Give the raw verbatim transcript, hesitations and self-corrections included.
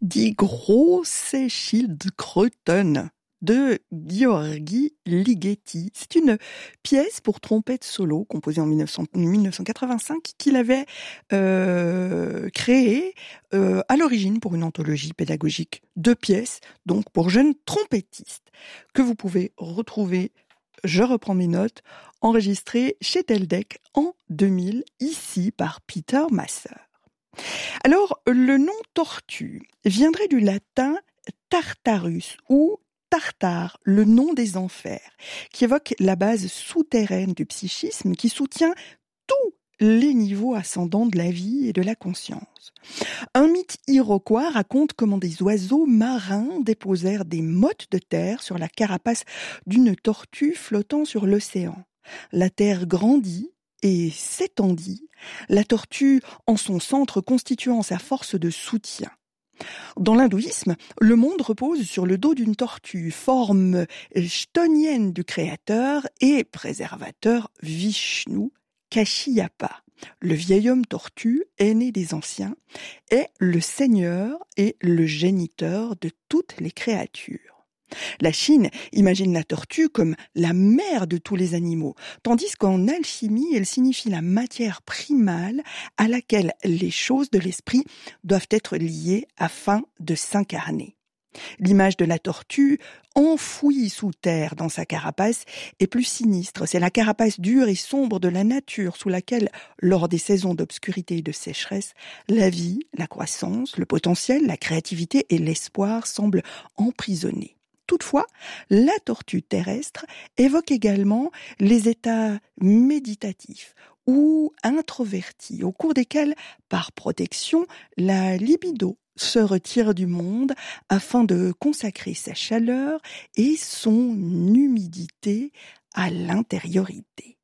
Die große Schildkröten de Gheorghi Ligeti. C'est une pièce pour trompette solo composée en mille neuf cent quatre-vingt-cinq qu'il avait euh, créée euh, à l'origine pour une anthologie pédagogique de pièces, donc pour jeunes trompettistes, que vous pouvez retrouver, je reprends mes notes, enregistrées chez Teldec en deux mille, ici par Peter Masser. Alors, le nom tortue viendrait du latin Tartarus ou Tartare, le nom des enfers, qui évoque la base souterraine du psychisme qui soutient tous les niveaux ascendants de la vie et de la conscience. Un mythe iroquois raconte comment des oiseaux marins déposèrent des mottes de terre sur la carapace d'une tortue flottant sur l'océan. La terre grandit et s'étendit, la tortue en son centre constituant sa force de soutien. Dans l'hindouisme, le monde repose sur le dos d'une tortue, forme chtonienne du créateur et préservateur Vishnu, Kashiyapa. Le vieil homme tortue, aîné des anciens, est le seigneur et le géniteur de toutes les créatures. La Chine imagine la tortue comme la mère de tous les animaux, tandis qu'en alchimie, elle signifie la matière primale à laquelle les choses de l'esprit doivent être liées afin de s'incarner. L'image de la tortue, enfouie sous terre dans sa carapace, est plus sinistre. C'est la carapace dure et sombre de la nature sous laquelle, lors des saisons d'obscurité et de sécheresse, la vie, la croissance, le potentiel, la créativité et l'espoir semblent emprisonnés. Toutefois, la tortue terrestre évoque également les états méditatifs ou introvertis, au cours desquels, par protection, la libido se retire du monde afin de consacrer sa chaleur et son humidité à l'intériorité.